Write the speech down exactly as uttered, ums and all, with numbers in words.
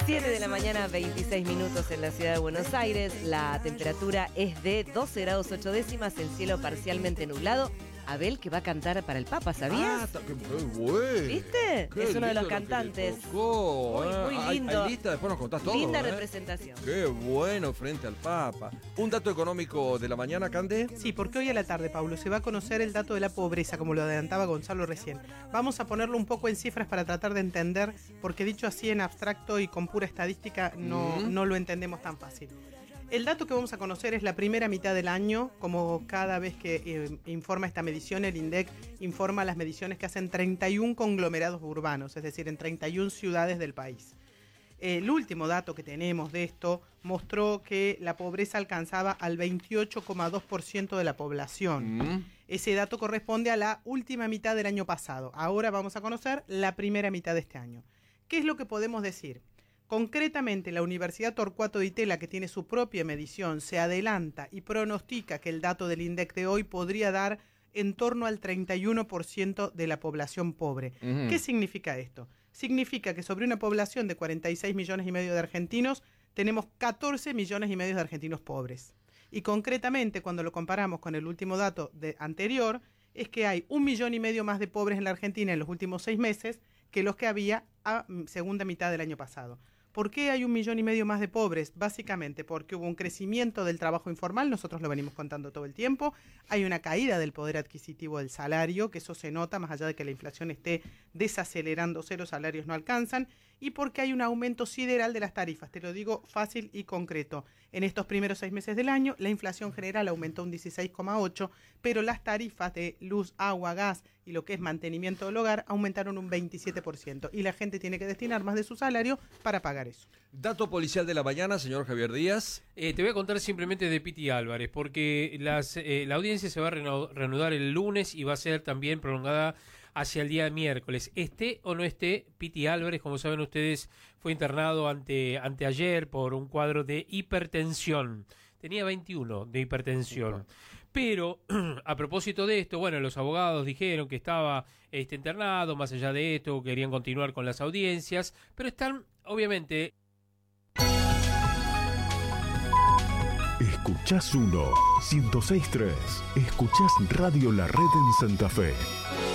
siete de la mañana, veintiséis minutos en la ciudad de Buenos Aires. La temperatura es de doce grados ocho décimas, el cielo parcialmente nublado. Abel, que va a cantar para el Papa, ¿sabías? Ah, qué bueno. ¿Viste? Qué es uno de los lindo lo que cantantes. le tocó, Muy, ¿eh? muy Hay- lindo. Hay lista, después nos contás todo. Linda ¿eh? representación. Qué bueno frente al Papa. Un dato económico de la mañana, Cande. Sí, porque hoy a la tarde, Pablo, se va a conocer el dato de la pobreza, como lo adelantaba Gonzalo recién. Vamos a ponerlo un poco en cifras para tratar de entender, porque dicho así en abstracto y con pura estadística no, Mm. no lo entendemos tan fácil. El dato que vamos a conocer es la primera mitad del año, como cada vez que eh, informa esta medición, el INDEC informa las mediciones que hacen treinta y uno conglomerados urbanos, es decir, en treinta y una ciudades del país. El último dato que tenemos de esto mostró que la pobreza alcanzaba al veintiocho coma dos por ciento de la población. Mm. Ese dato corresponde a la última mitad del año pasado. Ahora vamos a conocer la primera mitad de este año. ¿Qué es lo que podemos decir? Concretamente, la Universidad Torcuato Di Tella, que tiene su propia medición, se adelanta y pronostica que el dato del INDEC de hoy podría dar en torno al treinta y uno por ciento de la población pobre. Ujú. ¿Qué significa esto? Significa que sobre una población de cuarenta y seis millones y medio de argentinos, tenemos catorce millones y medio de argentinos pobres. Y concretamente, cuando lo comparamos con el último dato de anterior, es que hay un millón y medio más de pobres en la Argentina en los últimos seis meses que los que había a mm, segunda mitad del año pasado. ¿Por qué hay un millón y medio más de pobres? Básicamente porque hubo un crecimiento del trabajo informal, nosotros lo venimos contando todo el tiempo, hay una caída del poder adquisitivo del salario, que eso se nota más allá de que la inflación esté desacelerándose, los salarios no alcanzan, y porque hay un aumento sideral de las tarifas, te lo digo fácil y concreto. En estos primeros seis meses del año, la inflación general aumentó un dieciséis coma ocho, pero las tarifas de luz, agua, gas y lo que es mantenimiento del hogar aumentaron un veintisiete por ciento, y la gente tiene que destinar más de su salario para pagar eso. Dato policial de la mañana, señor Javier Díaz. Eh, te voy a contar simplemente de Piti Álvarez, porque las, eh, la audiencia se va a reno- reanudar el lunes y va a ser también prolongada hacia el día miércoles. Esté o no esté, Piti Álvarez, como saben ustedes, fue internado ante anteayer por un cuadro de hipertensión. Tenía veintiuno de hipertensión. Pero, a propósito de esto, bueno, los abogados dijeron que estaba este, internado, más allá de esto, querían continuar con las audiencias, pero están, obviamente... Escuchás uno, ciento seis punto tres. Escuchás Radio La Red en Santa Fe.